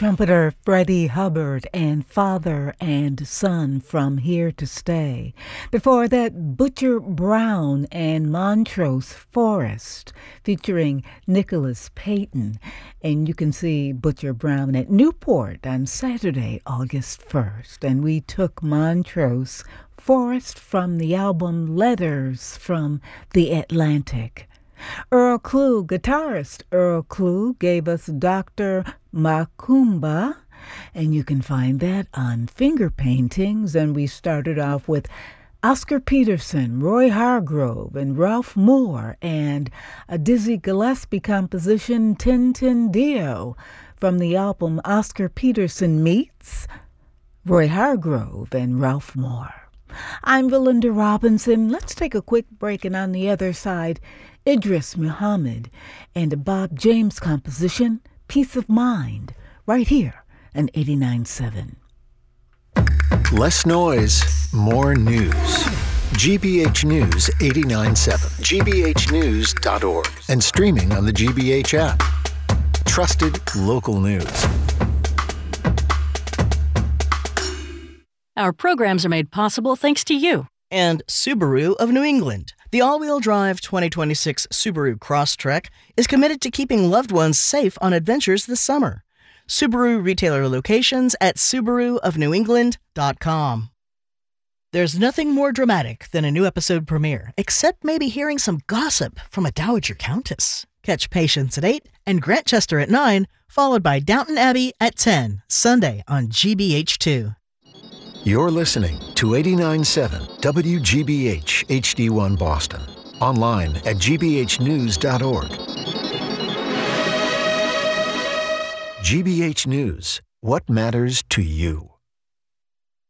Trumpeter Freddie Hubbard and Father and Son from Here to Stay. Before that, Butcher Brown and Montrose Forest featuring Nicholas Payton. And you can see Butcher Brown at Newport on Saturday, August 1st. And we took Montrose Forest from the album Letters from the Atlantic. Earl Klugh, guitarist Earl Klugh, gave us Dr. Macumba, and you can find that on Finger Paintings. And we started off with Oscar Peterson, Roy Hargrove, and Ralph Moore, and a Dizzy Gillespie composition, Tin Tin Dio, from the album Oscar Peterson Meets Roy Hargrove and Ralph Moore. I'm Belinda Robinson. Let's take a quick break, and on the other side, Idris Muhammad and a Bob James composition, Peace of Mind, right here on 89.7. Less noise, more news. GBH News 89.7, gbhnews.org, and streaming on the GBH app. Trusted local news. Our programs are made possible thanks to you. And Subaru of New England. The all-wheel drive 2026 Subaru Crosstrek is committed to keeping loved ones safe on adventures this summer. Subaru retailer locations at SubaruofNewEngland.com. There's nothing more dramatic than a new episode premiere, except maybe hearing some gossip from a Dowager Countess. Catch Patience at 8 and Grantchester at 9, followed by Downton Abbey at 10, Sunday on GBH2. You're listening to 89.7 WGBH HD1 Boston. Online at gbhnews.org. GBH News. What matters to you?